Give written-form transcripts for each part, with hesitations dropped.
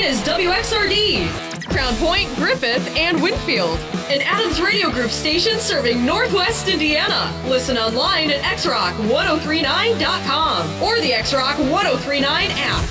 is WXRD, Crown Point, Griffith, and Winfield, an Adams Radio Group station serving Northwest Indiana. Listen online at xrock1039.com or the XRock 1039 app.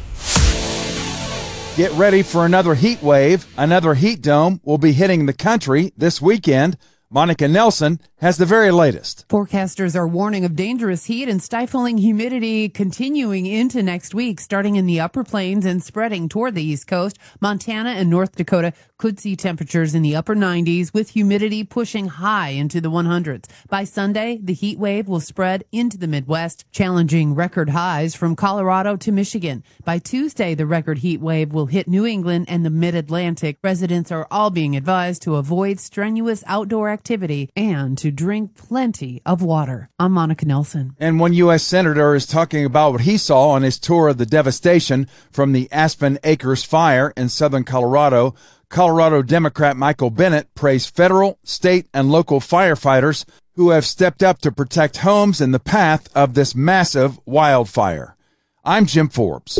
Get ready for another heat wave. Another heat dome will be hitting the country this weekend. Monica Nelson has the very latest. Forecasters are warning of dangerous heat and stifling humidity continuing into next week, starting in the upper plains and spreading toward the East Coast. Montana and North Dakota could see temperatures in the upper 90s with humidity pushing high into the 100s. By Sunday, the heat wave will spread into the Midwest, challenging record highs from Colorado to Michigan. By Tuesday, the record heat wave will hit New England and the Mid-Atlantic. Residents are all being advised to avoid strenuous outdoor activity and to drink plenty of water. I'm Monica Nelson. And one U.S. Senator is talking about what he saw on his tour of the devastation from the Aspen Acres fire in southern Colorado. Colorado Democrat Michael Bennet praised federal, state, and local firefighters who have stepped up to protect homes in the path of this massive wildfire. I'm Jim Forbes.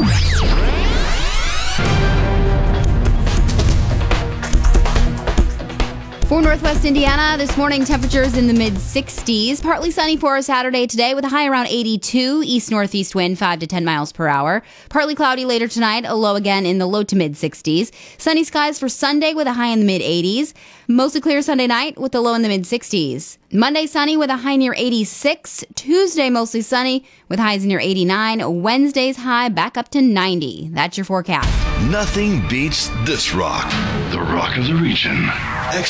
For Northwest Indiana, this morning temperatures in the mid-60s. Partly sunny for a Saturday today with a high around 82. East-northeast wind 5 to 10 miles per hour. Partly cloudy later tonight, a low again in the low to mid-60s. Sunny skies for Sunday with a high in the mid-80s. Mostly clear Sunday night with a low in the mid-60s. Monday sunny with a high near 86. Tuesday mostly sunny with highs near 89. Wednesday's high back up to 90. That's your forecast. Nothing beats this rock. The rock of the region.